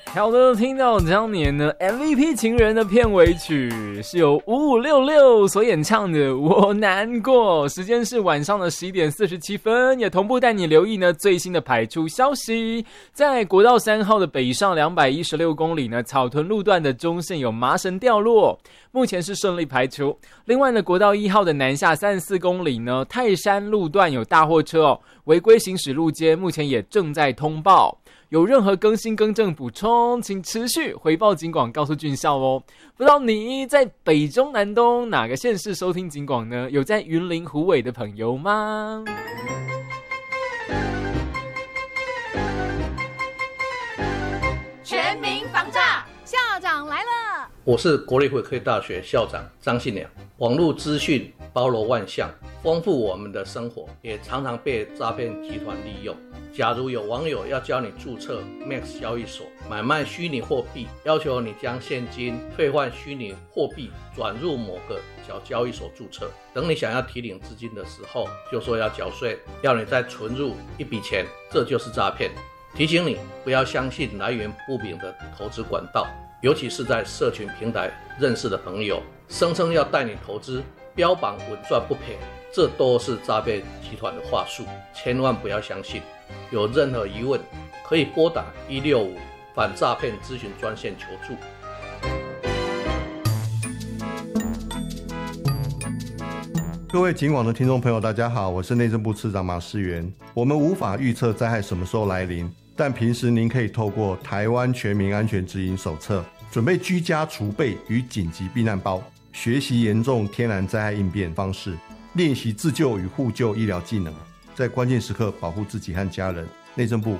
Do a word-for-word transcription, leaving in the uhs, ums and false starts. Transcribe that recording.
好的，听到当年呢 M V P 情人的片尾曲是由五五六六所演唱的《我难过》，时间是晚上的十一点四十七分，也同步带你留意呢最新的排出消息。在国道三号的北上两百一十六公里呢，草屯路段的中线有麻绳掉落，目前是顺利排除。另外呢，国道一号的南下三十四公里呢，泰山路段有大货车哦违规行驶路肩，目前也正在通报。有任何更新更正补充，请持续回报警广告诉俊孝哦。不知道你在北中南东哪个县市收听警广呢？有在云林虎尾的朋友吗？ 全民防诈，校长来了。 我是国立会科技大学校长张信良。网络资讯包罗万象，丰富我们的生活，也常常被诈骗集团利用。假如有网友要教你注册 Max 交易所，买卖虚拟货币，要求你将现金兑换虚拟货币转入某个小交易所注册，等你想要提领资金的时候，就说要缴税，要你再存入一笔钱，这就是诈骗。提醒你不要相信来源不明的投资管道，尤其是在社群平台认识的朋友，声称要带你投资，标榜稳赚不赔，这都是诈骗集团的话术，千万不要相信。有任何疑问，可以拨打一六五反诈骗咨询专线求助。 各位警广的听众朋友，大家好，我是内政部次长马世元。我们无法预测灾害什么时候来临，但平时您可以透过台湾全民安全指引手册，准备居家储备与紧急避难包，学习严重天然灾害应变方式，练习自救与互救医疗技能，在关键时刻保护自己和家人。内政部